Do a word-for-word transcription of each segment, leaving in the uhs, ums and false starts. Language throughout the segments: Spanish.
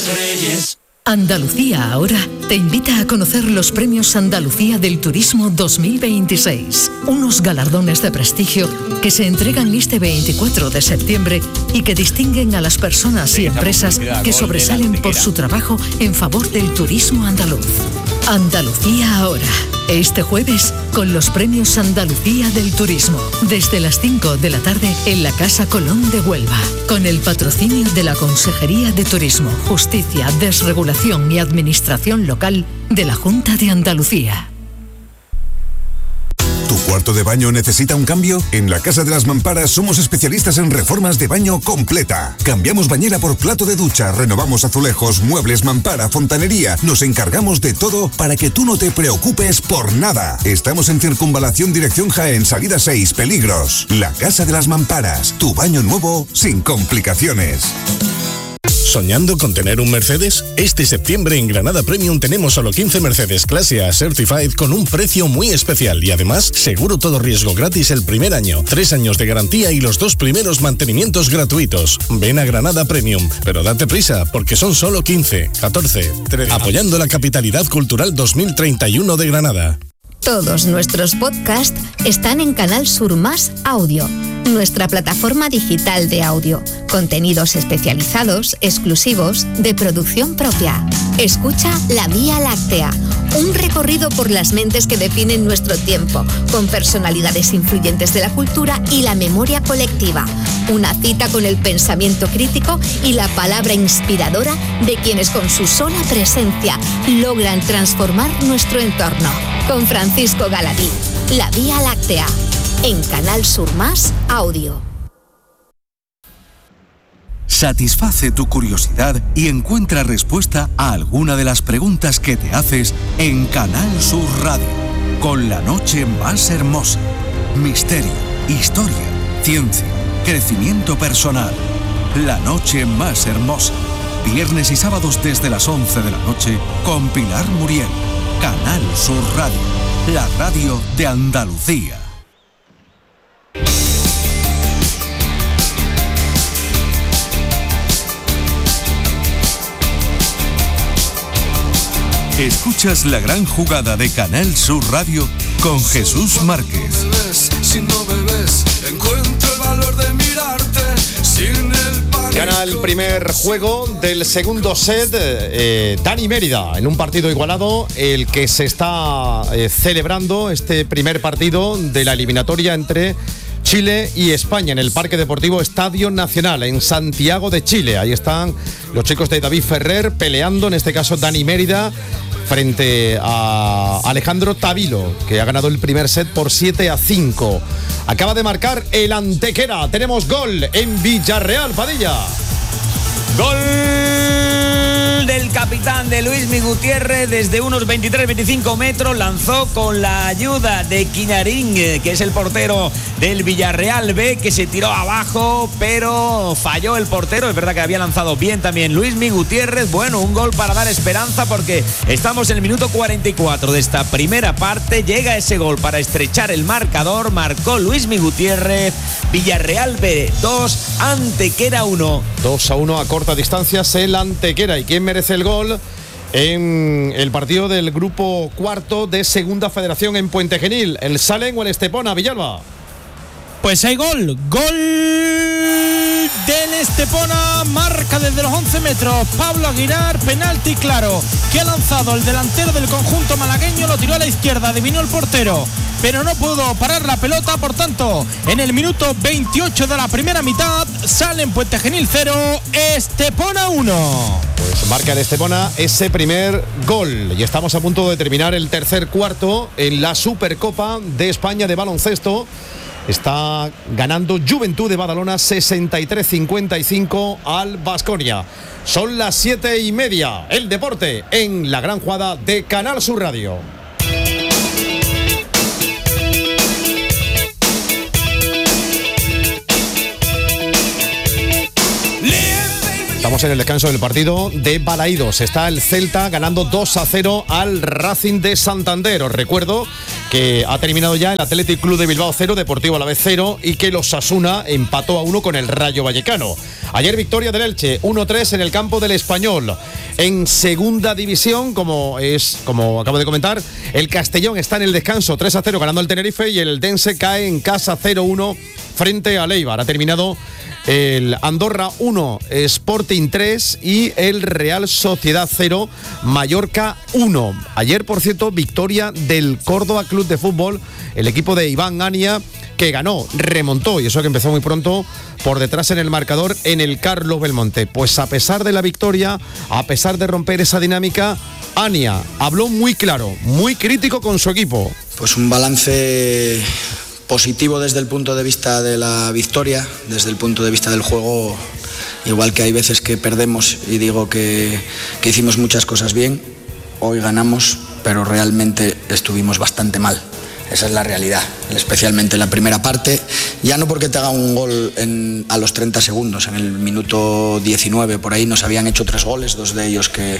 Reyes. Andalucía Ahora te invita a conocer los Premios Andalucía del Turismo dos mil veintiséis, unos galardones de prestigio que se entregan este veinticuatro de septiembre y que distinguen a las personas y empresas que sobresalen por su trabajo en favor del turismo andaluz. Andalucía Ahora, este jueves con los Premios Andalucía del Turismo, desde las cinco de la tarde en la Casa Colón de Huelva, con el patrocinio de la Consejería de Turismo, Justicia, Desregulación y Administración Local de la Junta de Andalucía. ¿Tu cuarto de baño necesita un cambio? En la Casa de las Mamparas somos especialistas en reformas de baño completa. Cambiamos bañera por plato de ducha, renovamos azulejos, muebles, mampara, fontanería. Nos encargamos de todo para que tú no te preocupes por nada. Estamos en Circunvalación Dirección Jaén, salida seis, Peligros. La Casa de las Mamparas, tu baño nuevo sin complicaciones. ¿Soñando con tener un Mercedes? Este septiembre en Granada Premium tenemos solo quince Mercedes Clase A Certified con un precio muy especial y además seguro todo riesgo gratis el primer año, tres años de garantía y los dos primeros mantenimientos gratuitos. Ven a Granada Premium, pero date prisa porque son solo quince, catorce, trece. Apoyando la capitalidad cultural dos mil treinta y uno de Granada. Todos nuestros podcasts están en Canal Sur Más Audio, nuestra plataforma digital de audio. Contenidos especializados, exclusivos, de producción propia. Escucha La Vía Láctea, un recorrido por las mentes que definen nuestro tiempo, con personalidades influyentes de la cultura y la memoria colectiva. Una cita con el pensamiento crítico y la palabra inspiradora de quienes con su sola presencia logran transformar nuestro entorno. Con Francisco Galadí, La Vía Láctea, en Canal Sur Más Audio. Satisface tu curiosidad y encuentra respuesta a alguna de las preguntas que te haces en Canal Sur Radio, con La Noche Más Hermosa. Misterio, historia, ciencia, crecimiento personal. La Noche Más Hermosa. Viernes y sábados desde las once de la noche con Pilar Muriel. Canal Sur Radio, la radio de Andalucía. Escuchas La Gran Jugada de Canal Sur Radio con Jesús Márquez. Si no me ves, encuentro el valor de mirarte sin el pánico. Gana el primer juego del segundo set eh, Dani Mérida, en un partido igualado, el que se está eh, celebrando este primer partido de la eliminatoria entre Chile y España en el Parque Deportivo Estadio Nacional en Santiago de Chile. Ahí están los chicos de David Ferrer peleando, en este caso Dani Mérida frente a Alejandro Tavilo, que ha ganado el primer set por siete a cinco. Acaba de marcar el Antequera. Tenemos gol en Villarreal, Padilla. Gol del capitán de Luismi Gutiérrez desde unos veintitrés veinticinco metros, lanzó con la ayuda de Quinarín, que es el portero del Villarreal B, que se tiró abajo, pero falló el portero. Es verdad que había lanzado bien también Luismi Gutiérrez. Bueno, un gol para dar esperanza porque estamos en el minuto cuarenta y cuatro de esta primera parte. Llega ese gol para estrechar el marcador. Marcó Luismi Gutiérrez. Villarreal B dos, Antequera uno. dos a uno a corta distancia el Antequera. ¿Y quién merece el gol en el partido del grupo cuarto de Segunda Federación en Puente Genil? ¿El Salen o el Estepona, Villalba? Pues hay gol, gol del Estepona, marca desde los once metros Pablo Aguilar, penalti claro, que ha lanzado el delantero del conjunto malagueño, lo tiró a la izquierda, adivinó el portero, pero no pudo parar la pelota. Por tanto, en el minuto veintiocho de la primera mitad, sale en Puente Genil cero, Estepona uno. Pues marca el Estepona ese primer gol y estamos a punto de terminar el tercer cuarto en la Supercopa de España de baloncesto. Está ganando Juventud de Badalona sesenta y tres cincuenta y cinco al Baskonia. Son las siete y media. El deporte en La Gran Jugada de Canal Sur Radio. Estamos en el descanso del partido de Balaídos. Está el Celta ganando dos a cero al Racing de Santander. Os recuerdo que ha terminado ya el Athletic Club de Bilbao cero, Deportivo Alavés cero y que los Osasuna empató a uno con el Rayo Vallecano. Ayer victoria del Elche uno tres en el campo del Español. En segunda división, como es como acabo de comentar, el Castellón está en el descanso tres a cero ganando el Tenerife y el Eldense cae en casa cero uno frente a Eibar. Ha terminado el Andorra uno, Sporting tres y el Real Sociedad cero, Mallorca uno. Ayer, por cierto, victoria del Córdoba Club de Fútbol, el equipo de Iván Ania, que ganó, remontó, y eso que empezó muy pronto, por detrás en el marcador en el Carlos Belmonte. Pues a pesar de la victoria, a pesar de romper esa dinámica, Ania habló muy claro, muy crítico con su equipo. Pues un balance positivo desde el punto de vista de la victoria, desde el punto de vista del juego, igual que hay veces que perdemos y digo que, que hicimos muchas cosas bien, hoy ganamos, pero realmente estuvimos bastante mal. Esa es la realidad, especialmente en la primera parte, ya no porque te haga un gol en, a los treinta segundos, en el minuto diecinueve, por ahí nos habían hecho tres goles, dos de ellos que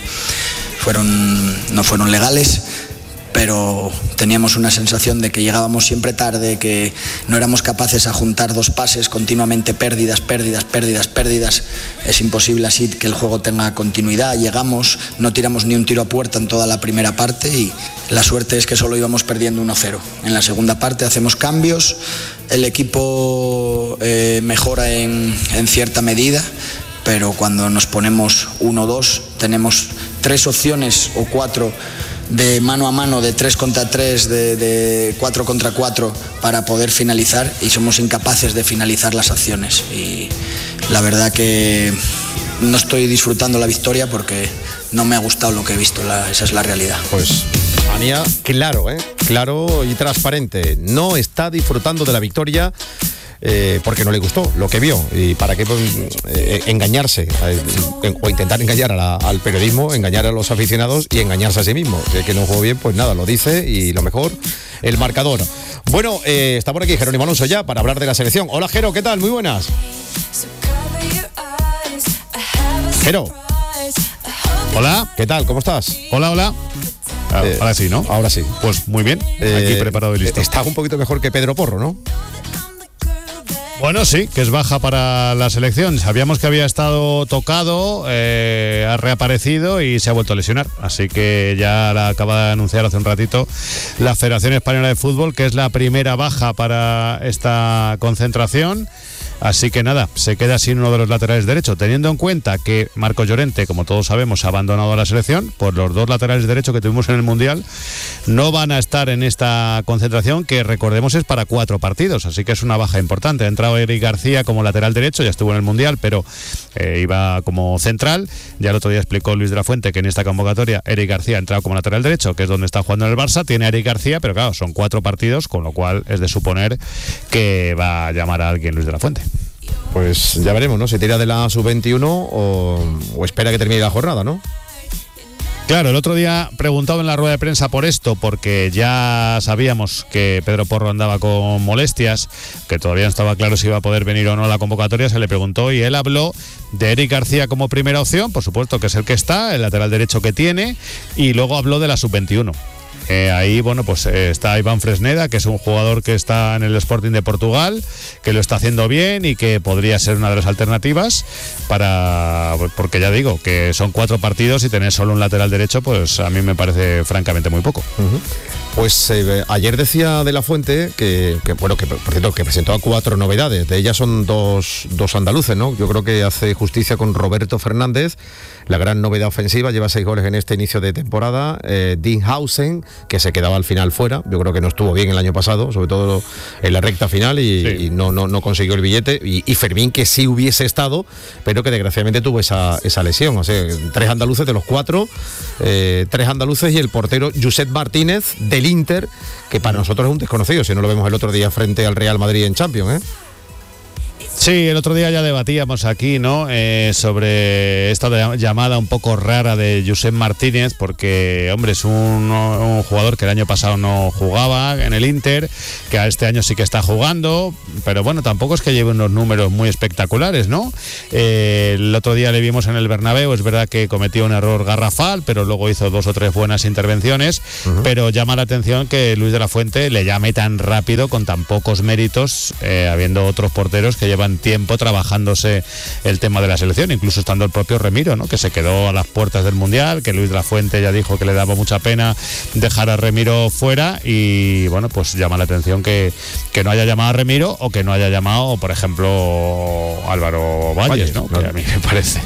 fueron, no fueron legales, pero teníamos una sensación de que llegábamos siempre tarde, que no éramos capaces a juntar dos pases, continuamente pérdidas, pérdidas, pérdidas, pérdidas. Es imposible así que el juego tenga continuidad. Llegamos, no tiramos ni un tiro a puerta en toda la primera parte y la suerte es que solo íbamos perdiendo uno cero. En la segunda parte hacemos cambios, el equipo eh, mejora en, en cierta medida, pero cuando nos ponemos uno dos tenemos tres opciones o cuatro de mano a mano, de tres contra tres, de, de cuatro contra cuatro para poder finalizar y somos incapaces de finalizar las acciones y la verdad que no estoy disfrutando la victoria porque no me ha gustado lo que he visto, la, esa es la realidad. Pues Ania, claro, ¿eh? claro y transparente, no está disfrutando de la victoria. Eh, porque no le gustó lo que vio y para qué pues, eh, engañarse eh, o intentar engañar a la, al periodismo, engañar a los aficionados y engañarse a sí mismo. Si es que no jugó bien, pues nada, lo dice y lo mejor, el marcador. Bueno, eh, está por aquí Jerónimo Alonso ya para hablar de la selección. Hola Jero, ¿qué tal? Muy buenas. Jero. Hola. ¿Qué tal? ¿Cómo estás? Hola, hola. Ah, eh, ahora sí, ¿no? Ahora sí. Pues muy bien, eh, aquí preparado y listo. Estás un poquito mejor que Pedro Porro, ¿no? Bueno, sí, que es baja para la selección. Sabíamos que había estado tocado, eh, ha reaparecido y se ha vuelto a lesionar. Así que ya la acaba de anunciar hace un ratito la Federación Española de Fútbol, que es la primera baja para esta concentración. Así que nada, se queda sin uno de los laterales derechos, teniendo en cuenta que Marcos Llorente, como todos sabemos, ha abandonado la selección, pues los dos laterales derechos que tuvimos en el Mundial no van a estar en esta concentración, que recordemos es para cuatro partidos, así que es una baja importante. Ha entrado Eric García como lateral derecho, ya estuvo en el Mundial, pero eh, iba como central. Ya el otro día explicó Luis de la Fuente que en esta convocatoria Eric García ha entrado como lateral derecho, que es donde está jugando en el Barça, tiene a Eric García, pero claro, son cuatro partidos, con lo cual es de suponer que va a llamar a alguien Luis de la Fuente. Pues ya veremos, ¿no? Se tira de la sub veintiuno o, o espera que termine la jornada, ¿no? Claro, el otro día preguntado en la rueda de prensa por esto, porque ya sabíamos que Pedro Porro andaba con molestias, que todavía no estaba claro si iba a poder venir o no a la convocatoria, se le preguntó y él habló de Eric García como primera opción, por supuesto que es el que está, el lateral derecho que tiene, y luego habló de la sub veintiuno. Eh, ahí, bueno, pues eh, está Iván Fresneda, que es un jugador que está en el Sporting de Portugal, que lo está haciendo bien y que podría ser una de las alternativas para, porque ya digo, que son cuatro partidos y tener solo un lateral derecho, pues a mí me parece francamente muy poco. Uh-huh. Pues eh, ayer decía De la Fuente que, que, bueno, que por cierto, que presentó a cuatro novedades, de ellas son dos, dos andaluces, ¿no? Yo creo que hace justicia con Roberto Fernández, la gran novedad ofensiva, lleva seis goles en este inicio de temporada. eh, Dean Hausen, que se quedaba al final fuera, yo creo que no estuvo bien el año pasado, sobre todo en la recta final y, sí. y no, no, no consiguió el billete, y, y Fermín, que sí hubiese estado, pero que desgraciadamente tuvo esa, esa lesión. O sea, tres andaluces de los cuatro, eh, tres andaluces y el portero Josep Martínez del Inter, que para nosotros es un desconocido, si no lo vemos el otro día frente al Real Madrid en Champions, ¿eh? Sí, el otro día ya debatíamos aquí, ¿no? Eh, sobre esta llamada un poco rara de Josep Martínez, porque, hombre, es un, un jugador que el año pasado no jugaba en el Inter, que a este año sí que está jugando, pero bueno, tampoco es que lleve unos números muy espectaculares, ¿no? Eh, el otro día le vimos en el Bernabéu, es verdad que cometió un error garrafal, pero luego hizo dos o tres buenas intervenciones, uh-huh. pero llama la atención que Luis de la Fuente le llame tan rápido, con tan pocos méritos, eh, habiendo otros porteros que llevan llevan tiempo trabajándose el tema de la selección, incluso estando el propio Remiro, ¿no? Que se quedó a las puertas del Mundial, que Luis de la Fuente ya dijo que le daba mucha pena dejar a Remiro fuera, y bueno, pues llama la atención que, que no haya llamado a Remiro, o que no haya llamado, por ejemplo, Álvaro Valles, ¿no? Que a mí me parece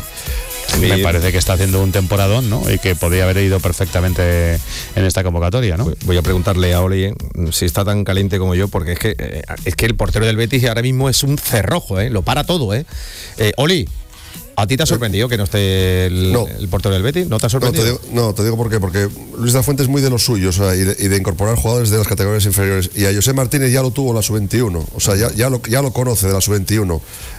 me parece que está haciendo un temporadón, ¿no? Y que podría haber ido perfectamente en esta convocatoria, ¿no? Voy a preguntarle a Oli eh, si está tan caliente como yo, porque es que eh, es que el portero del Betis ahora mismo es un cerrojo, ¿eh? Lo para todo, ¿eh? eh Oli, ¿a ti te ha sorprendido que no esté el, no. el portero del Betis? ¿No te ha sorprendido? No, te digo, no, te digo por qué. Porque Luis de la Fuente es muy de los suyos, o sea, y, de, y de incorporar jugadores de las categorías inferiores. Y a José Martínez ya lo tuvo la sub veintiuno, o sea, ya, ya, lo, ya lo conoce de la sub veintiuno.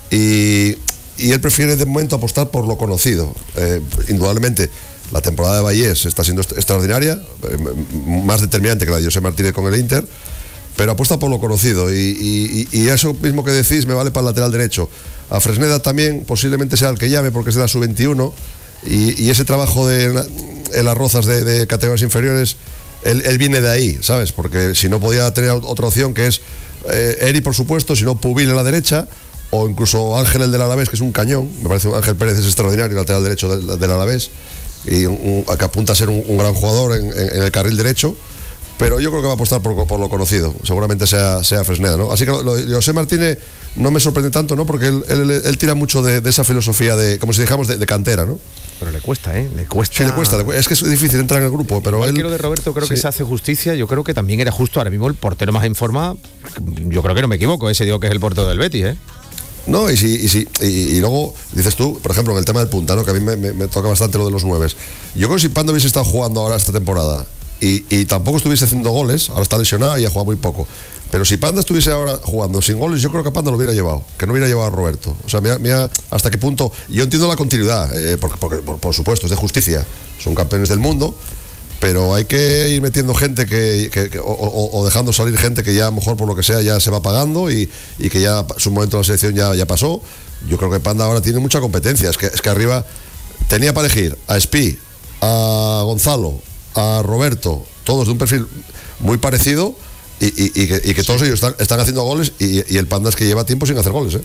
Y... Y él prefiere de momento apostar por lo conocido. Eh, indudablemente, la temporada de Vallés está siendo extraordinaria, eh, más determinante que la de José Martínez con el Inter, pero apuesta por lo conocido. Y, y, y eso mismo que decís me vale para el lateral derecho. A Fresneda también posiblemente sea el que llame, porque es de la sub veintiuno. Y, y ese trabajo de, en las rozas de, de categorías inferiores, él, él viene de ahí, ¿sabes? Porque si no podía tener otra opción, que es eh, Eri, por supuesto, si no Pubil en la derecha, o incluso Ángel, el del Alavés, que es un cañón. Me parece que Ángel Pérez es extraordinario, lateral derecho del, del Alavés, y un, un, que apunta a ser un, un gran jugador en, en, en el carril derecho, pero yo creo que va a apostar por, por lo conocido, seguramente sea, sea Fresneda, ¿no? Así que lo, lo, José Martínez no me sorprende tanto, ¿no? Porque él, él, él tira mucho de, de esa filosofía de, como si dijéramos, de, de cantera, ¿no? Pero le cuesta, ¿eh? Le cuesta. Sí, le cuesta. Es que es difícil entrar en el grupo, pero igual él... que lo de Roberto creo sí. que se hace justicia. Yo creo que también era justo ahora mismo el portero más en forma. Yo creo que no me equivoco, ese digo que es el portero del Betis, ¿eh? No, y sí, y sí, y, y luego dices tú, por ejemplo, en el tema del punta, ¿no? Que a mí me, me, me toca bastante lo de los nueves. Yo creo que si Panda hubiese estado jugando ahora esta temporada y, y tampoco estuviese haciendo goles, ahora está lesionado y ha jugado muy poco, pero si Panda estuviese ahora jugando sin goles, yo creo que Panda lo hubiera llevado, que no hubiera llevado a Roberto. O sea, mira, mira hasta qué punto. Yo entiendo la continuidad, eh, porque, porque por, por supuesto, es de justicia, son campeones del mundo, pero hay que ir metiendo gente que, que, que o, o, o dejando salir gente que ya a lo mejor por lo que sea ya se va pagando y, y que ya su momento de la selección ya, ya pasó. Yo creo que Panda ahora tiene mucha competencia. Es que, es que arriba tenía para elegir a Espi, a Gonzalo, a Roberto, todos de un perfil muy parecido, y, y, y que, y que todos ellos están, están haciendo goles, y, y el Panda es que lleva tiempo sin hacer goles, ¿eh?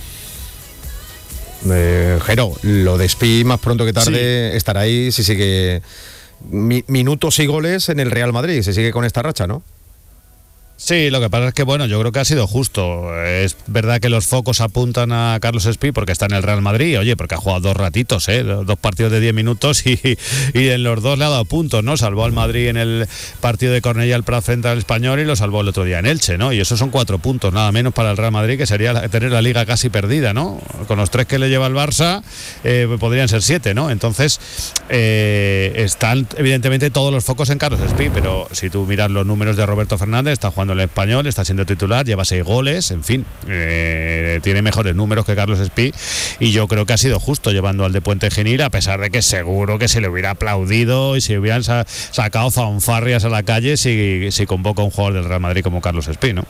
Eh, Jero, lo de Espi más pronto que tarde sí. estará ahí si sigue mi, minutos y goles en el Real Madrid, se sigue con esta racha, ¿no? Sí, lo que pasa es que, bueno, yo creo que ha sido justo. Es verdad que los focos apuntan a Carlos Espi porque está en el Real Madrid, oye, porque ha jugado dos ratitos, ¿eh? Dos partidos de diez minutos y, y en los dos le ha dado puntos, ¿no? Salvó al Madrid en el partido de Cornellà al Prat frente al Español y lo salvó el otro día en Elche, ¿no? Y esos son cuatro puntos, nada menos para el Real Madrid, que sería la, tener la liga casi perdida, ¿no? Con los tres que le lleva el Barça, eh, podrían ser siete, ¿no? Entonces, eh, están evidentemente todos los focos en Carlos Espi, pero si tú miras los números de Roberto Fernández, está jugando el Español, está siendo titular, lleva seis goles, en fin, eh, tiene mejores números que Carlos Espi, y yo creo que ha sido justo llevando al de Puente Genil, a pesar de que seguro que se le hubiera aplaudido y se hubieran sa- sacado fanfarrias a la calle si, si convoca a un jugador del Real Madrid como Carlos Espi, ¿no?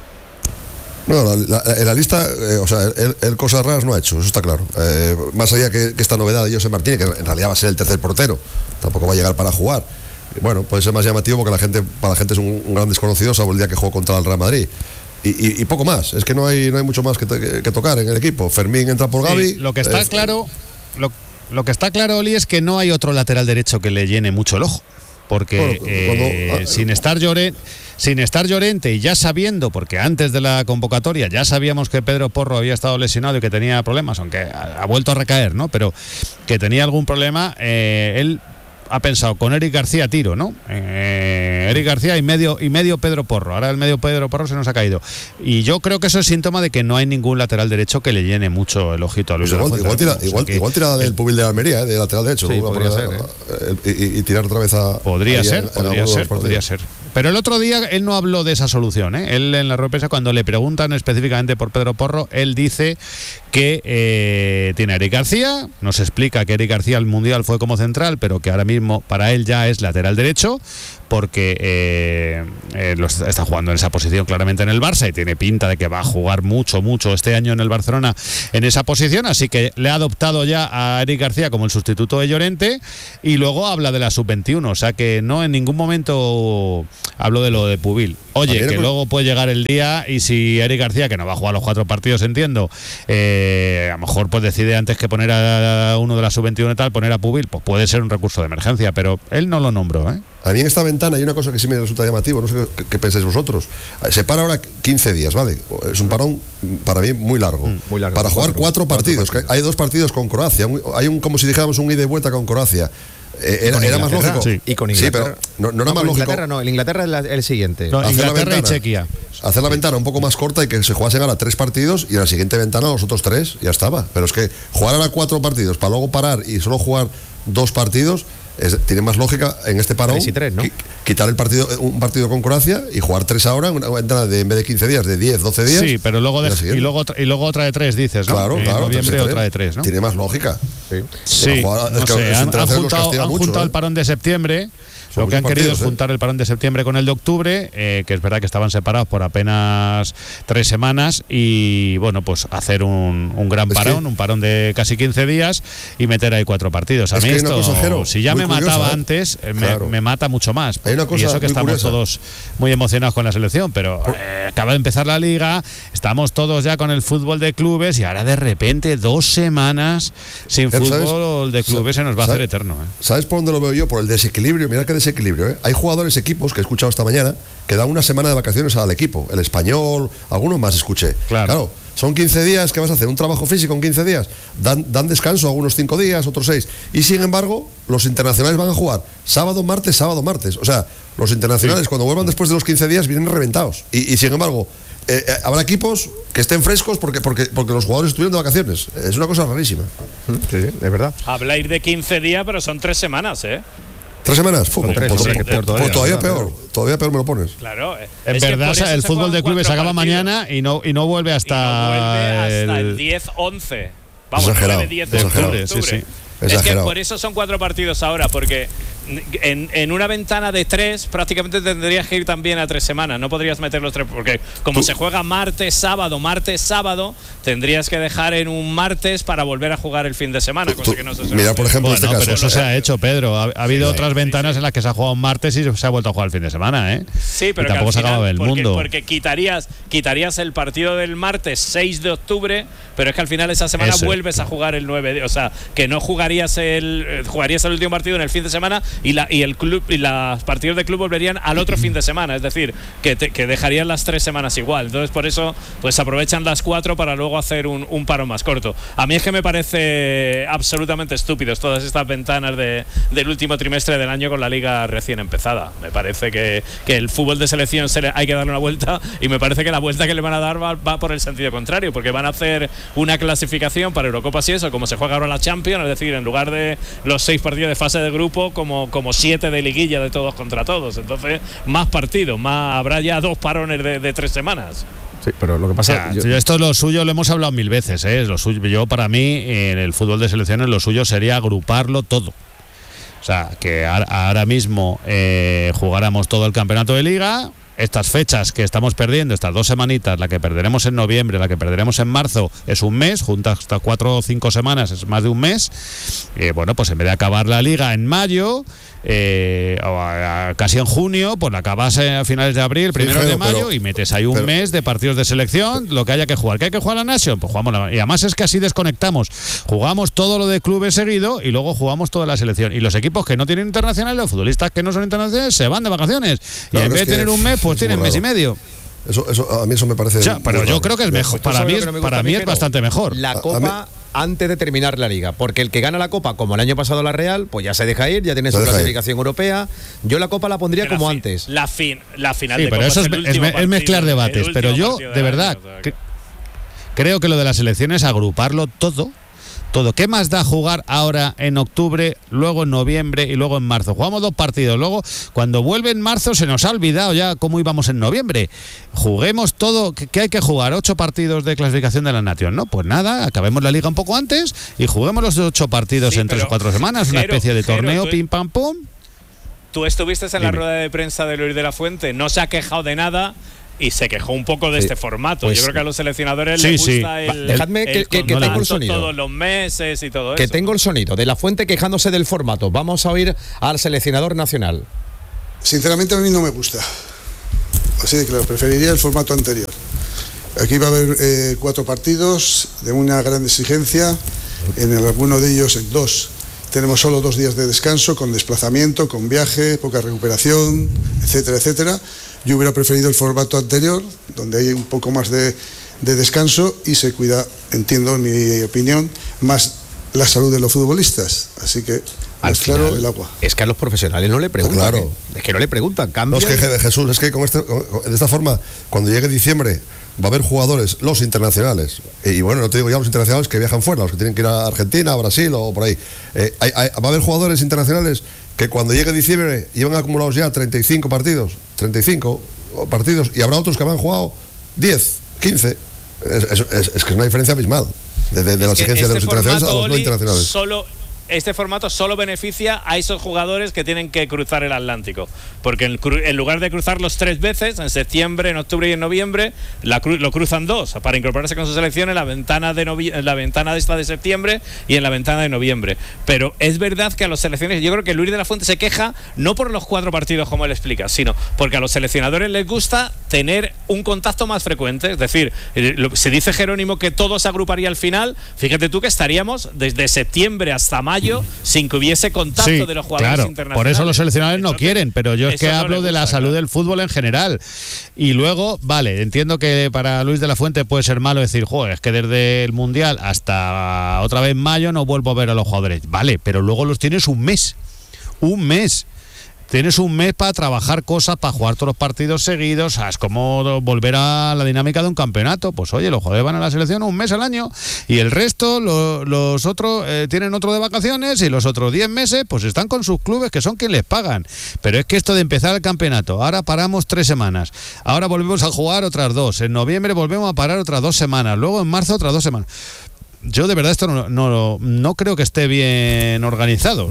No, la, la, en la lista, eh, o sea, él, él cosas raras no ha hecho, eso está claro. Eh, más allá que, que esta novedad de José Martínez, que en realidad va a ser el tercer portero, tampoco va a llegar para jugar. Bueno, puede ser más llamativo porque la gente, para la gente es un, un gran desconocido, salvo el día que jugó contra el Real Madrid. Y, y, y poco más, es que no hay, no hay mucho más que, que, que tocar en el equipo. Fermín entra por Gavi. Sí, lo que está eh, claro, lo, lo que está claro, Oli, es que no hay otro lateral derecho que le llene mucho el ojo. Porque bueno, eh, cuando, ah, sin estar Llorente, sin estar Llorente y ya sabiendo, porque antes de la convocatoria ya sabíamos que Pedro Porro había estado lesionado y que tenía problemas, aunque ha, ha vuelto a recaer, ¿no? Pero que tenía algún problema, eh, él ha pensado con Eric García tiro, ¿no? Eh, Eric García y medio y medio Pedro Porro. Ahora el medio Pedro Porro se nos ha caído. Y yo creo que eso es síntoma de que no hay ningún lateral derecho que le llene mucho el ojito a Luis pues de la igual, Fuente. Igual, tira, igual, igual tira del Pubil de Almería, ¿eh? De lateral derecho. Sí, podría poner, ser, ¿eh? y, y tirar otra vez a... Podría ser, en, podría, en ser podría ser. Pero el otro día él no habló de esa solución, ¿eh? Él en la rueda de prensa, cuando le preguntan específicamente por Pedro Porro, él dice que eh, tiene a Eric García, nos explica que Eric García al Mundial fue como central, pero que ahora mismo para él ya es lateral derecho, porque eh, eh, lo está jugando en esa posición claramente en el Barça y tiene pinta de que va a jugar mucho, mucho este año en el Barcelona en esa posición, así que le ha adoptado ya a Eric García como el sustituto de Llorente, y luego habla de la sub veintiuno, o sea que no en ningún momento Hablo de lo de Pubil. Oye, que luego puede llegar el día y si Eric García, que no va a jugar los cuatro partidos, entiendo, eh, a lo mejor pues decide antes que poner a uno de la sub veintiuno y tal, poner a Pubil, pues puede ser un recurso de emergencia, pero él no lo nombró, ¿eh? A mí en esta ventana hay una cosa que sí me resulta llamativo, no sé qué, qué pensáis vosotros. Se para ahora quince días, ¿vale? Es un parón para mí muy largo. Mm, muy largo para jugar cuatro, cuatro partidos. Cuatro partidos. Hay dos partidos con Croacia, hay un como si dijéramos un ida y vuelta con Croacia. Eh, era, era más lógico. Sí. Y con Inglaterra. Sí, pero no, no era no, más lógico. Inglaterra no, el Inglaterra es la, el siguiente. No, Inglaterra ventana, y Chequia. Hacer la ventana un poco más corta y que se jugasen ahora tres partidos y en la siguiente ventana los otros tres, ya estaba. Pero es que jugar ahora cuatro partidos para luego parar y solo jugar dos partidos. Es, tiene más lógica en este parón tres y tres, ¿no? Quitar el partido, un partido con Croacia y jugar tres ahora, una ventana de en vez de quince días, de diez, doce días. Sí, pero luego de, y, luego, y luego otra de tres, dices, ¿no? Claro, en claro. noviembre otra de tres, ¿no? Tiene más lógica. Sí, sí jugar, no es que sé, han, han juntado, han mucho, juntado ¿eh? el parón de septiembre. Lo que han partidos, querido es juntar ¿eh? el parón de septiembre con el de octubre, eh, que es verdad que estaban separados por apenas tres semanas y, bueno, pues hacer un, un gran parón, es que, un parón de casi quince días y meter ahí cuatro partidos. A mí esto, cosa, si ya me curiosa, mataba ¿eh? antes, me, claro. me mata mucho más. Hay una cosa y eso que estamos curiosa. todos muy emocionados con la selección, pero eh, acaba de empezar la liga, estamos todos ya con el fútbol de clubes y ahora de repente dos semanas sin fútbol ¿sabes? de clubes se nos va a hacer eterno. ¿eh? ¿Sabes por dónde lo veo yo? Por el desequilibrio. Mira que desequilibrio, ¿eh? Hay jugadores, equipos que he escuchado esta mañana que dan una semana de vacaciones al equipo, el Español, algunos más escuché. Claro. claro son quince días, ¿qué vas a hacer? ¿Un trabajo físico en quince días? Dan, dan descanso algunos cinco días, otros seis. Y sin embargo, los internacionales van a jugar sábado, martes, sábado, martes. O sea, los internacionales sí. cuando vuelvan después de los quince días vienen reventados. Y, y sin embargo, eh, eh, habrá equipos que estén frescos porque, porque, porque los jugadores estuvieron de vacaciones. Es una cosa rarísima. Sí, es verdad. Habláis de quince días, pero son tres semanas, ¿eh? ¿Tres semanas? Fue, tres, pues, sí, pues, peor todavía, pues todavía peor, peor, todavía peor me lo pones. Claro. En verdad, el fútbol de clubes acaba mañana y no, y no vuelve hasta, y no vuelve hasta el, el diez once. Vamos, exagerado, diez de octubre. Sí, sí. Es que por eso son cuatro partidos ahora, porque en, en una ventana de tres prácticamente tendrías que ir también a tres semanas, no podrías meter los tres, porque como ¿Tú? se juega martes, sábado, martes, sábado, tendrías que dejar en un martes para volver a jugar el fin de semana, cosa que no se Mira, por ejemplo, bueno, este pero caso, eso se ha hecho, Pedro. Ha, ha habido sí, otras sí, ventanas sí. en las que se ha jugado un martes y se ha vuelto a jugar el fin de semana, ¿eh? Sí, pero y tampoco que se acaba el porque, mundo. Porque quitarías, quitarías el partido del martes seis de octubre, pero es que al final esa semana eso. vuelves a jugar el nueve de, o sea, que no jugarías el jugarías el último partido en el fin de semana y la y el club y los partidos de club volverían al otro fin de semana, es decir, que, te, que dejarían las tres semanas igual. Entonces por eso pues aprovechan las cuatro para luego hacer un, un paro más corto. A mí es que me parece absolutamente estúpidos todas estas ventanas de, del último trimestre del año con la liga recién empezada. Me parece que, que el fútbol de selección se le, hay que darle una vuelta y me parece que la vuelta que le van a dar va, va por el sentido contrario, porque van a hacer una clasificación para Eurocopas y eso, como se juega ahora la Champions, es decir, en lugar de los seis partidos de fase de grupo, como, como siete de liguilla de todos contra todos. Entonces, más partidos, más habrá ya dos parones de, de tres semanas. Sí, pero lo que pasa o sea, yo, esto es lo suyo, lo hemos hablado mil veces, ¿eh? Lo suyo, yo para mí en el fútbol de selecciones lo suyo sería agruparlo todo. O sea, que ahora mismo eh, jugáramos todo el campeonato de liga. Estas fechas que estamos perdiendo, estas dos semanitas, la que perderemos en noviembre, la que perderemos en marzo, es un mes, juntas hasta cuatro o cinco semanas, es más de un mes. Eh, bueno, pues en vez de acabar la liga en mayo, eh, o a, a, casi en junio, pues la acabas a finales de abril, primeros sí, de mayo, pero, y metes ahí un pero, mes de partidos de selección, lo que haya que jugar. ¿Qué hay que jugar la Nation? Pues jugamos la, y además es que así desconectamos. Jugamos todo lo de clubes seguido y luego jugamos toda la selección. Y los equipos que no tienen internacionales, los futbolistas que no son internacionales, se van de vacaciones. Claro, y en vez de tener un mes, pues tienen mes y medio. Eso, eso, a mí eso me parece. O sea, pero yo raro. creo que es mejor. Para mí, es, para mí es bastante mejor. La Copa antes de terminar la Liga, porque el que gana la Copa, como el año pasado la Real, pues ya se deja ir, ya tiene su clasificación europea. Yo la Copa la pondría como fin, antes. La, fin, la final sí, de pero Copa eso es, es, el es, partido, es mezclar debates. Pero yo, de, de verdad, año, o sea, que... creo que lo de la selección es agruparlo todo. Todo. ¿Qué más da jugar ahora en octubre, luego en noviembre y luego en marzo? Jugamos dos partidos. Luego, cuando vuelve en marzo, se nos ha olvidado ya cómo íbamos en noviembre. Juguemos todo. ¿Qué hay que jugar? Ocho partidos de clasificación de la Nation, ¿no? Pues nada, acabemos la liga un poco antes y juguemos los ocho partidos sí, en tres o cuatro semanas. Jero, una especie de torneo, Jero, pim, pam, pum. Tú estuviste en Dime. la rueda de prensa de Luis de la Fuente. No se ha quejado de nada. Y se quejó un poco de sí. este formato. Pues, yo creo que a los seleccionadores sí, les gusta sí. el. Dejadme el, que, que, que tengo el sonido. Todos los meses y todo que eso. Que tengo el sonido de la Fuente quejándose del formato. Vamos a oír al seleccionador nacional. Sinceramente a mí no me gusta. Así de claro, preferiría el formato anterior. Aquí va a haber eh, cuatro partidos de una gran exigencia, en el, alguno de ellos en dos. Tenemos solo dos días de descanso, con desplazamiento, con viaje, poca recuperación, etcétera, etcétera. Yo hubiera preferido el formato anterior, donde hay un poco más de, de descanso y se cuida, entiendo, en mi opinión, más la salud de los futbolistas. Así que, más claro, el agua. Es que a los profesionales no le preguntan. Claro. ¿eh? Es que no le preguntan, cambian. No, es que Jesús, es que con este, con, de esta forma, cuando llegue diciembre, va a haber jugadores, los internacionales, y bueno, no te digo ya los internacionales que viajan fuera, los que tienen que ir a Argentina, a Brasil o por ahí. Eh, hay, hay, va a haber jugadores internacionales que cuando llegue diciembre llevan acumulados ya treinta y cinco partidos, treinta y cinco partidos, y habrá otros que habrán jugado diez, quince. Es, es, es, es que es una diferencia abismal de, de, de la exigencia este de los internacionales a los no internacionales. Solo Este formato solo beneficia a esos jugadores que tienen que cruzar el Atlántico, porque en, en lugar de cruzarlos tres veces, en septiembre, en octubre y en noviembre, la cru, lo cruzan dos para incorporarse con su selección en la ventana de novi, en la ventana de esta de septiembre y en la ventana de noviembre. Pero es verdad que a los seleccionadores, yo creo que Luis de la Fuente se queja no por los cuatro partidos como él explica, sino porque a los seleccionadores les gusta tener un contacto más frecuente. Es decir, se dice Jerónimo que todo se agruparía al final. Fíjate tú que estaríamos desde septiembre hasta mayo sin que hubiese contacto sí, de los jugadores claro, internacionales. por eso los seleccionadores no quieren, pero yo es que no hablo de la salud claro. del fútbol en general. Y luego, vale, entiendo que para Luis de la Fuente puede ser malo decir, joder, es que desde el Mundial hasta otra vez mayo no vuelvo a ver a los jugadores. Vale, pero luego los tienes un mes. Un mes. Tienes un mes para trabajar cosas, para jugar todos los partidos seguidos. Es como volver a la dinámica de un campeonato. Pues oye, los jugadores van a la selección un mes al año y el resto, lo, los otros, eh, tienen otro de vacaciones y los otros diez meses, pues están con sus clubes que son quienes les pagan. Pero es que esto de empezar el campeonato, ahora paramos tres semanas, ahora volvemos a jugar otras dos, en noviembre volvemos a parar otras dos semanas, luego en marzo otras dos semanas. Yo de verdad esto no, no, no creo que esté bien organizado.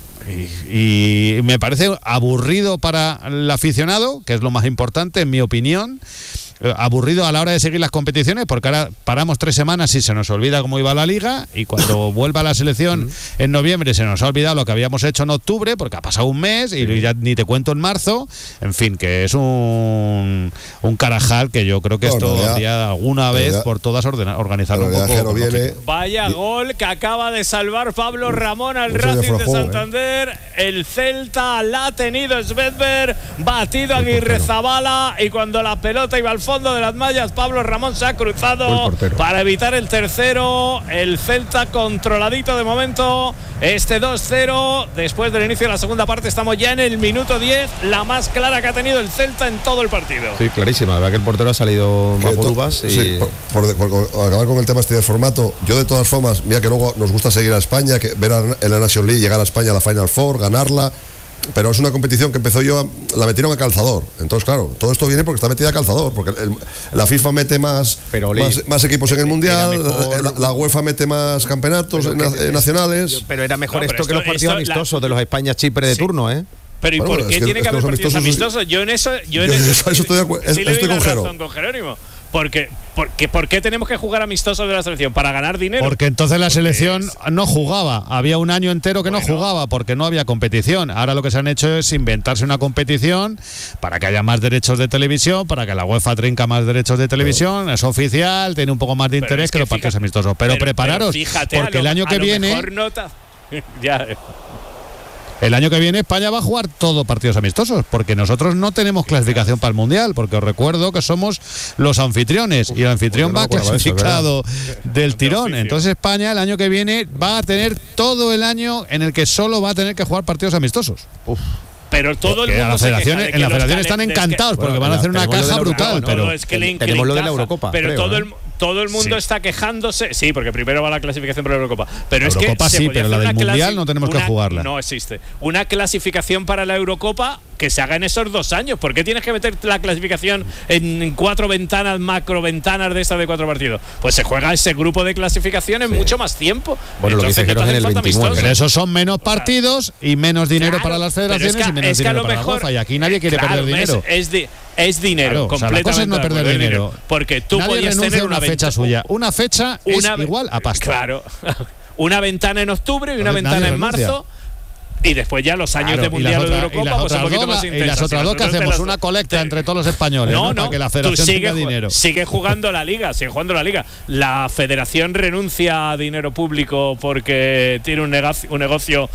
Y, y me parece aburrido para el aficionado, que es lo más importante en mi opinión. Aburrido a la hora de seguir las competiciones, porque ahora paramos tres semanas y se nos olvida cómo iba la liga, y cuando vuelva la selección en noviembre se nos ha olvidado lo que habíamos hecho en octubre, porque ha pasado un mes y ya ni te cuento en marzo. En fin, que es un, un carajal que yo creo que no, esto no, habría alguna ya, vez ya, por todas ordena, organizarlo un poco. Viene, Vaya y, gol que acaba de salvar Pablo Ramón al Racing de Santander. ¿eh? El Celta la ha tenido Svedberg, batido a Aguirrezabala, y cuando la pelota iba al fondo de las mallas, Pablo Ramón se ha cruzado para evitar el tercero. El Celta controladito de momento, este dos cero. Después del inicio de la segunda parte estamos ya en el minuto diez, la más clara que ha tenido el Celta en todo el partido. Sí, clarísima, la verdad que el portero ha salido más por uvas y... Sí, por, por, por acabar con el tema este de formato, yo de todas formas, mira que luego nos gusta seguir a España, que ver a, en la National League llegar a España a la Final Four, ganarla. Pero es una competición que empezó yo, la metieron a calzador. Entonces, claro, todo esto viene porque está metida a calzador. Porque el, la FIFA mete más, pero, más, más equipos en el Mundial, mejor, la, la UEFA mete más campeonatos na, que, nacionales. Pero era mejor no, esto que los partidos esto, amistosos la, de los España-Chipre de sí. turno, ¿eh? Pero ¿y bueno, por qué que, tiene que haber partidos amistosos? Yo en eso, yo en yo, eso, eso estoy, de acuerdo, sí estoy con, razón, con Jerónimo. Porque, porque, ¿Por qué tenemos que jugar amistosos de la selección? ¿Para ganar dinero? Porque entonces la selección es... no jugaba. Había un año entero que bueno. no jugaba porque no había competición. Ahora lo que se han hecho es inventarse una competición para que haya más derechos de televisión, para que la UEFA trinca más derechos de televisión. Pero... es oficial, tiene un poco más de interés pero es que, que los partidos amistosos. Pero, pero prepararos, pero fíjate, porque lo, el año que viene... Nota... ya... El año que viene España va a jugar todo partidos amistosos, porque nosotros no tenemos clasificación para el Mundial, porque os recuerdo que somos los anfitriones y el anfitrión va clasificado del tirón. Entonces España el año que viene va a tener todo el año en el que solo va a tener que jugar partidos amistosos. Uf. Pero todo el mundo las federaciones, en la federación están encantados porque van a hacer una caja brutal. No, pero no, es que le tenemos lo de la Eurocopa. Pero creo, todo ¿eh? el todo el mundo sí. está quejándose. Sí, porque primero va la clasificación para la Eurocopa. Pero la es Eurocopa que sí, pero la del Mundial no tenemos una, que jugarla. No existe. Una clasificación para la Eurocopa que se haga en esos dos años. ¿Por qué tienes que meter la clasificación en cuatro ventanas, macro ventanas de estas de cuatro partidos? Pues se juega ese grupo de clasificación en sí. mucho más tiempo. Bueno, entonces, lo que dice en el veintinueve. Pero esos son menos partidos y menos dinero claro, para las federaciones es que, y menos es que dinero a lo para mejor, la UEFA. Y aquí nadie quiere claro, perder dinero. Es, es, di, es dinero, claro, completamente. O sea, la cosa es no perder dinero. dinero. Porque tú nadie podías renuncia tener a una, una fecha suya. Una fecha una, es igual a pasta. Claro. Una ventana en octubre y una Entonces, ventana en marzo. Y después ya los años Claro, de Mundial o de Eurocopa, y las pues un otras poquito dos, más y intensas. las otras dos que hacemos las- una colecta entre todos los españoles, ¿no? No, no, Para que la tú federación sigue, tenga dinero. sigue jugando la liga, sigue jugando la liga. La federación renuncia a dinero público porque tiene un negocio, un negocio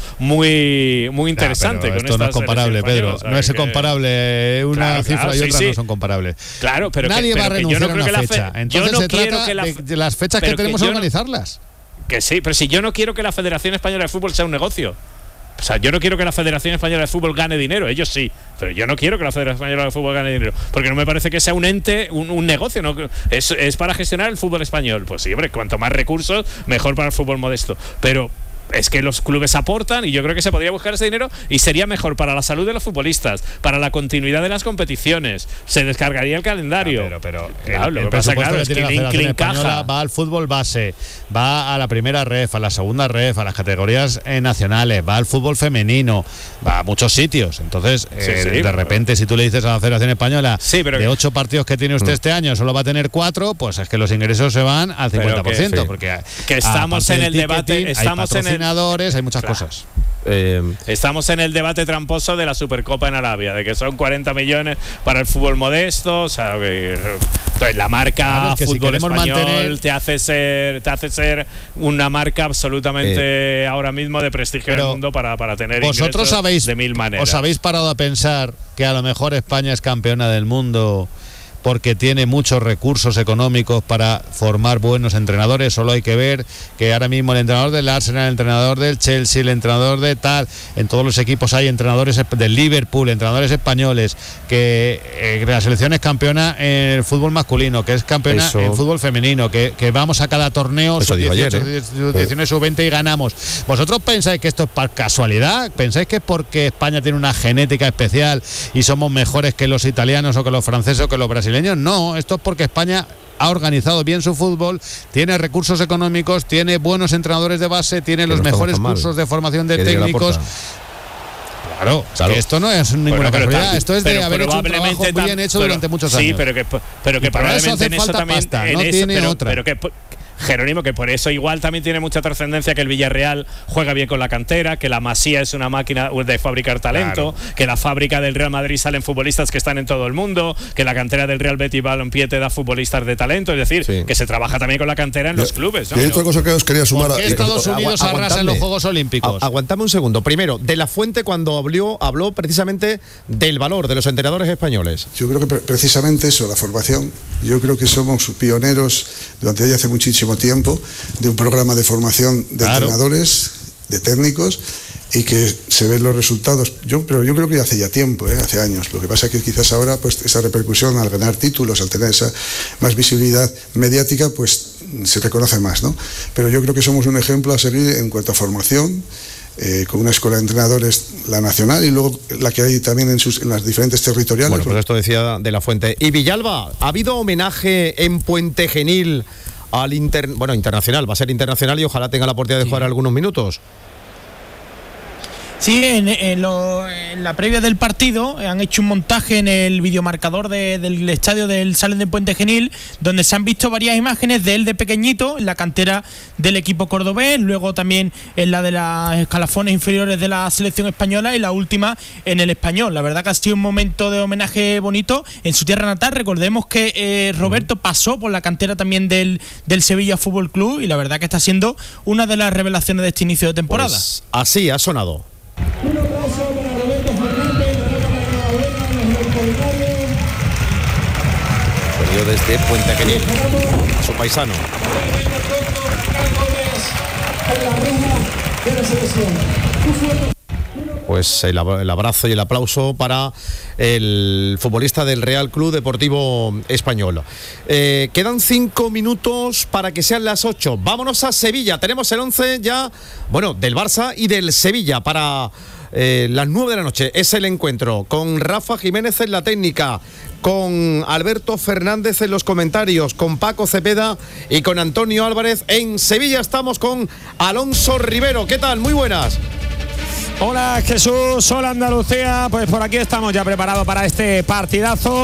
muy, muy interesante. Ya, pero con esto no es esta comparable, selección Pedro. española, No es ¿sabes? comparable. Una Claro, cifra claro, y sí, otra sí. no son comparables. Claro, pero Nadie que, va a pero que yo renunciar no a creo una que la fe- fecha. Entonces yo no se quiero trata que la de, fe- de las fechas que pero que tenemos yo no- organizarlas. Que sí, pero si yo no quiero que la Federación Española de Fútbol sea un negocio. O sea, yo no quiero que la Federación Española de Fútbol gane dinero, ellos sí, pero yo no quiero que la Federación Española de Fútbol gane dinero, porque no me parece que sea un ente, un, un negocio, ¿no? Es, es para gestionar el fútbol español. Pues sí, hombre, cuanto más recursos, mejor para el fútbol modesto. Pero es que los clubes aportan y yo creo que se podría buscar ese dinero y sería mejor para la salud de los futbolistas, para la continuidad de las competiciones, se descargaría el calendario. Pero, pero claro, el, lo el que pasa, presupuesto claro, que es tiene que la le Federación encaja. Española va al fútbol base, va a la primera ref, a la segunda ref, a las categorías eh, nacionales, va al fútbol femenino, va a muchos sitios. Entonces, Sí, eh, sí, de pero- repente, si tú le dices a la Federación Española Sí, pero de que- ocho partidos que tiene usted Mm. este año, solo va a tener cuatro, pues es que los ingresos se van al Pero cincuenta por ciento. que- sí. Porque Que estamos aparte en del el debate, ticketing, estamos hay en el- patrocinadores, hay muchas Claro. cosas. Eh, Estamos en el debate tramposo de la Supercopa en Arabia, de que son cuarenta millones para el fútbol modesto, o sea, que, entonces la marca Claro, es que si fútbol queremos español mantener- te hace ser te hace ser una marca absolutamente ahora mismo de prestigio en el pero mundo para, para tener Vosotros ingresos habéis, de mil maneras. os habéis parado a pensar que a lo mejor España es campeona del mundo porque tiene muchos recursos económicos para formar buenos entrenadores. Solo hay que ver que ahora mismo el entrenador del Arsenal, el entrenador del Chelsea, el entrenador de tal, en todos los equipos hay entrenadores esp- del Liverpool, entrenadores españoles, que eh, la selección es campeona en el fútbol masculino, que es campeona Eso- en fútbol femenino, que, que vamos a cada torneo Eso sub dijo ayer, dieciocho, ¿eh? diecinueve, sub veinte y ganamos. ¿Vosotros pensáis que esto es por casualidad? ¿Pensáis que es porque España tiene una genética especial y somos mejores que los italianos o que los franceses o que los brasileños? No, esto es porque España ha organizado bien su fútbol, tiene recursos económicos, tiene buenos entrenadores de base, tiene Que los no estamos mejores tan mal. cursos de formación de Que diga técnicos. Laporta. Claro, Claro. que esto no es ninguna Bueno, pero casualidad, tam- esto es de pero haber hecho un trabajo probablemente muy tam- bien hecho pero- durante muchos sí, años. pero que, pero que Y para eso probablemente hace en eso falta también. pasta, en no eso- tiene pero, otra. pero que. Jerónimo, que por eso igual también tiene mucha trascendencia que el Villarreal juega bien con la cantera, que la Masía es una máquina de fabricar talento, que la fábrica del Real Madrid salen futbolistas que están en todo el mundo, que la cantera del Real Betis Balompié te da futbolistas de talento, es decir, Sí. que se trabaja también con la cantera en los clubes, ¿no? Y hay otra cosa que os quería sumar. ¿Por qué a- Estados eh, Unidos Agua- arrasa en los aguantadme. Juegos Olímpicos? A- aguantame un segundo. Primero, De La Fuente cuando habló, habló precisamente del valor de los entrenadores españoles. Yo creo que pre- precisamente eso, la formación. Yo creo que somos pioneros durante ya hace muchísimo tiempo de un programa de formación de Claro. entrenadores, de técnicos, y que se ven los resultados. Yo, pero yo creo que hace ya tiempo, ¿eh? hace años. Lo que pasa es que quizás ahora, pues esa repercusión al ganar títulos, al tener esa más visibilidad mediática, pues se reconoce más, ¿no? Pero yo creo que somos un ejemplo a seguir en cuanto a formación. Eh, con una escuela de entrenadores, la nacional, y luego la que hay también en, sus, en las diferentes territoriales. Bueno, pues esto decía De La Fuente. Y Villalba, ¿ha habido homenaje en Puente Genil al inter, bueno, internacional? Va a ser internacional y ojalá tenga la oportunidad de jugar algunos minutos. Sí, en, en, lo- en la previa del partido han hecho un montaje en el videomarcador de- del estadio del Salen de Puente Genil, donde se han visto varias imágenes de él de pequeñito en la cantera del equipo cordobés, luego también en la de las escalafones inferiores de la selección española y la última en el español. La verdad que ha sido un momento de homenaje bonito en su tierra natal. Recordemos que eh, Roberto pasó por la cantera también del, del Sevilla Fútbol Club y la verdad que está siendo una de las revelaciones de este inicio de temporada. Pues así ha sonado. Un aplauso para Roberto Fernández, Sonido desde Puente Genil, su paisano. Pues el, ab- el abrazo y el aplauso para el futbolista del Real Club Deportivo Español. Eh, quedan cinco minutos para que sean las ocho. Vámonos a Sevilla. Tenemos el once ya, bueno, del Barça y del Sevilla para eh, las nueve de la noche. Es el encuentro con Rafa Jiménez en la técnica, con Alberto Fernández en los comentarios, con Paco Cepeda y con Antonio Álvarez. En Sevilla estamos con Alonso Rivero. ¿Qué tal? Muy buenas. Hola Jesús, hola Andalucía, pues por aquí estamos ya preparados para este partidazo.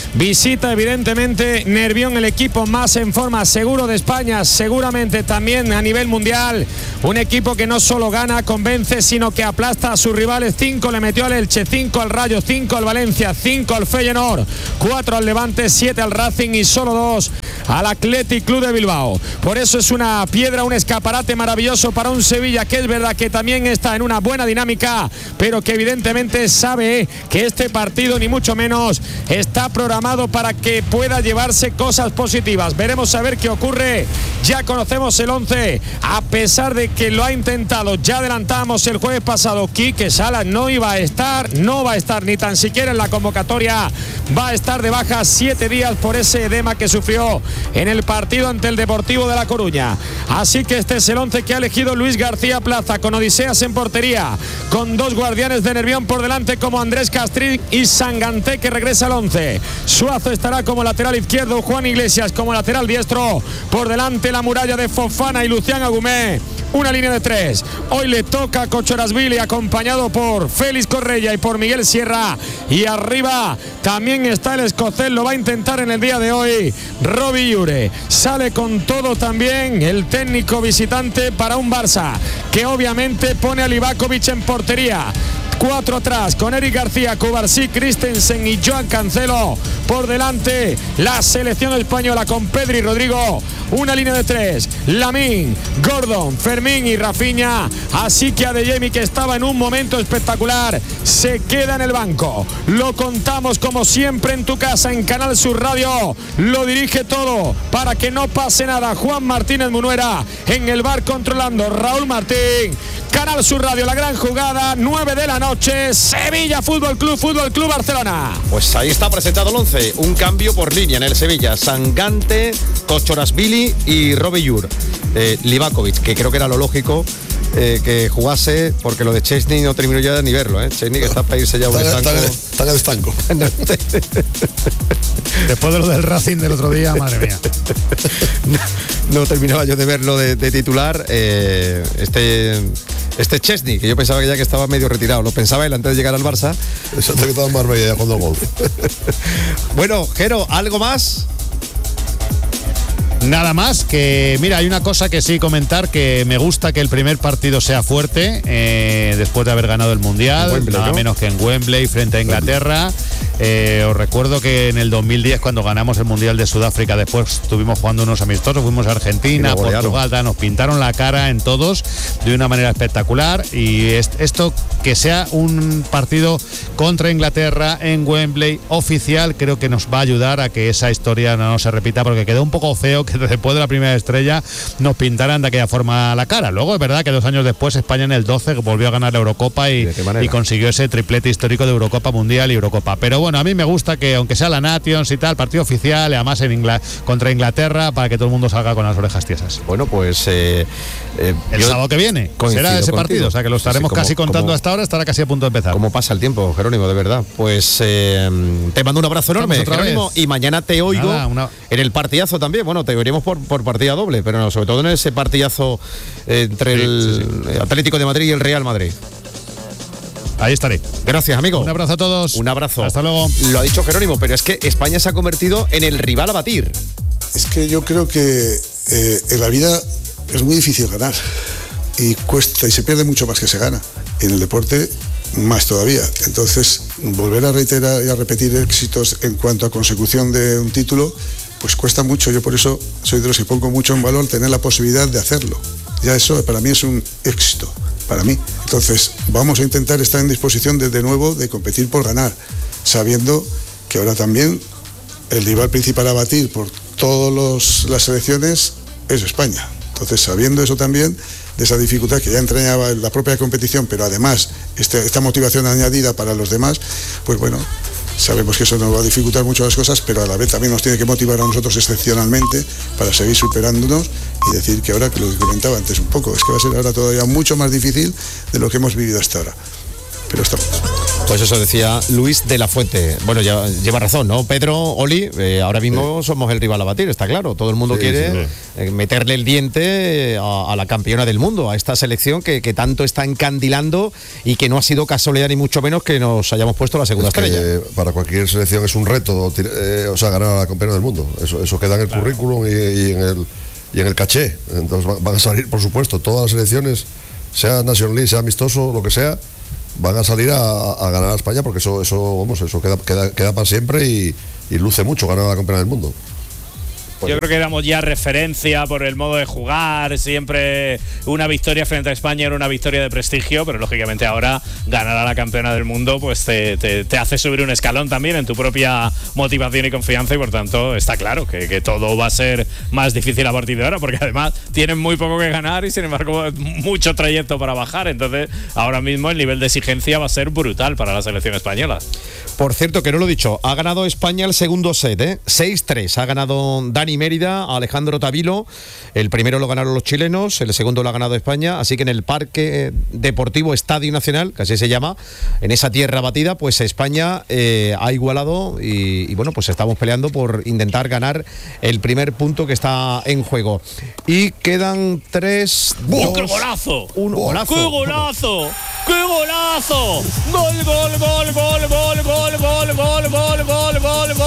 Visita evidentemente Nervión, el equipo más en forma seguro de España, seguramente también a nivel mundial. Un equipo que no solo gana, convence, sino que aplasta a sus rivales. Cinco le metió al Elche, cinco al Rayo, cinco al Valencia, cinco al Feyenoord, cuatro al Levante, siete al Racing y solo dos al Athletic Club de Bilbao. Por eso es una piedra, un escaparate maravilloso para un Sevilla que es verdad que también está en una buena dinámica, pero que evidentemente sabe que este partido ni mucho menos está programado para que pueda llevarse cosas positivas. Veremos a ver qué ocurre. Ya conocemos el once, a pesar de que lo ha intentado. Ya adelantamos el jueves pasado, Quique Salas no iba a estar, no va a estar ni tan siquiera en la convocatoria. Va a estar de baja siete días por ese edema que sufrió en el partido ante el Deportivo de La Coruña. Así que este es el once que ha elegido Luis García Plaza, con Odiseas en portería, con dos guardianes de Nervión por delante como Andrés Castrín y Sanganté, que regresa al once. Suazo estará como lateral izquierdo, Juan Iglesias como lateral diestro, por delante la muralla de Fofana y Lucián Agumé. Una línea de tres. Hoy le toca a Cochrashvili, acompañado por Félix Correia y por Miguel Sierra. Y arriba también está el escocés, lo va a intentar en el día de hoy, Robbie Ure. Sale con todo también el técnico visitante para un Barça que obviamente pone a Livakovic en portería. Cuatro atrás con Eric García, Cubarsí, Christensen y Joan Cancelo. Por delante la selección española con Pedri y Rodrigo. Una línea de tres, Lamine, Gordon, Fermín y Rafinha. Así que Adeyemi, que estaba en un momento espectacular, se queda en el banco. Lo contamos como siempre en tu casa, en Canal Sur Radio. Lo dirige todo para que no pase nada Juan Martínez Munuera. En el bar controlando Raúl Martín. Canal Sur Radio, la gran jugada, nueve de la noche, Sevilla Fútbol Club, Fútbol Club Barcelona. Pues ahí está presentado el once, un cambio por línea en el Sevilla, Sanganté, Cochrashvili y Robbie Ure. eh, Livakovic, que creo que era lo lógico eh, que jugase, porque lo de Chesney no terminó ya de ni verlo, ¿eh? Chesney que está para irse ya a un estanco. Está en el estanco. Después de lo del Racing del otro día, madre mía. No, no terminaba yo de verlo de, de titular. Eh, este este Chesney, que yo pensaba que ya que estaba medio retirado, lo pensaba él antes de llegar al Barça. Eso te quedaba en Marbella ya jugando golf. Bueno, Jero, ¿algo más? Nada más, que mira, hay una cosa que sí comentar, que me gusta que el primer partido sea fuerte, eh, después de haber ganado el Mundial, Wembley, nada ¿no? menos que en Wembley frente a Inglaterra. Eh, os recuerdo que en el dos mil diez, cuando ganamos el Mundial de Sudáfrica, después estuvimos jugando unos amistosos, fuimos a Argentina, Portugal, nos pintaron la cara en todos de una manera espectacular, y es, esto que sea un partido contra Inglaterra en Wembley oficial, creo que nos va a ayudar a que esa historia no se repita, porque quedó un poco feo que después de la primera estrella nos pintaran de aquella forma la cara. Luego es verdad que dos años después España en el doce volvió a ganar la Eurocopa y, y consiguió ese triplete histórico de Eurocopa Mundial y Eurocopa. Pero bueno, a mí me gusta que aunque sea la Nations y tal, partido oficial, además en Ingl- contra Inglaterra, para que todo el mundo salga con las orejas tiesas. Bueno, pues eh, eh, el sábado que viene será ese contigo. partido, o sea que lo estaremos sí, sí, como, casi contando como, hasta ahora, estará casi a punto de empezar. Cómo pasa el tiempo, Jerónimo, de verdad. Pues eh, te mando un abrazo enorme, Jerónimo, y mañana te oigo Nada, una... en el partidazo también. Bueno, te veremos por, por partida doble, pero no, sobre todo en ese partidazo eh, entre sí, el sí, sí. Atlético de Madrid y el Real Madrid. Ahí estaré. Gracias, amigo. Un abrazo a todos. Un abrazo. Hasta luego. Lo ha dicho Jerónimo, pero es que España se ha convertido en el rival a batir. Es que yo creo que eh, en la vida es muy difícil ganar. Y cuesta, y se pierde mucho más que se gana. Y en el deporte, más todavía. Entonces, volver a reiterar y a repetir éxitos en cuanto a consecución de un título, pues cuesta mucho. Yo por eso soy de los que pongo mucho en valor tener la posibilidad de hacerlo. Ya eso para mí es un éxito, para mí. Entonces vamos a intentar estar en disposición de, de nuevo de competir por ganar, sabiendo que ahora también el rival principal a batir por todas las selecciones es España. Entonces, sabiendo eso también, de esa dificultad que ya entrañaba la propia competición, pero además este, esta motivación añadida para los demás, pues bueno, sabemos que eso nos va a dificultar mucho las cosas, pero a la vez también nos tiene que motivar a nosotros excepcionalmente para seguir superándonos y decir que ahora, que lo que comentaba antes un poco, es que va a ser ahora todavía mucho más difícil de lo que hemos vivido hasta ahora. Pero estamos. Pues eso decía Luis de la Fuente. Bueno, ya lleva razón, ¿no? Pedro, Oli, eh, ahora mismo sí. somos el rival a batir, está claro. Todo el mundo sí, quiere sí, sí. Eh, meterle el diente a, a la campeona del mundo, a esta selección que, que tanto está encandilando y que no ha sido casualidad ni mucho menos que nos hayamos puesto la segunda es que estrella. Para cualquier selección es un reto, eh, o sea, ganar a la campeona del mundo. Eso, eso queda en el claro. currículum y, y en el y en el caché. Entonces van a salir, por supuesto, todas las selecciones, sea National League, sea amistoso, lo que sea, van a salir a, a ganar a España porque eso, eso, vamos, eso queda, queda, queda para siempre y, y luce mucho ganar a la campeona del mundo. Yo creo que damos ya referencia por el modo de jugar, siempre una victoria frente a España era una victoria de prestigio, pero lógicamente ahora ganar a la campeona del mundo pues te, te, te hace subir un escalón también en tu propia motivación y confianza y por tanto está claro que, que todo va a ser más difícil a partir de ahora porque además tienen muy poco que ganar y sin embargo mucho trayecto para bajar, entonces ahora mismo el nivel de exigencia va a ser brutal para la selección española. Por cierto, que no lo he dicho, ha ganado España el segundo set, ¿eh? seis tres, ha ganado Dani Mérida, Alejandro Tavilo, el primero lo ganaron los chilenos, el segundo lo ha ganado España, así que en el Parque Deportivo Estadio Nacional, que así se llama, en esa tierra batida, pues España eh, ha igualado y, y bueno, pues estamos peleando por intentar ganar el primer punto que está en juego. Y quedan tres, dos, ¡qué golazo! Un golazo. ¡Qué golazo! ¡Qué golazo! ¡Gol, gol, gol, gol, gol, gol, gol, gol, gol, gol, gol, gol!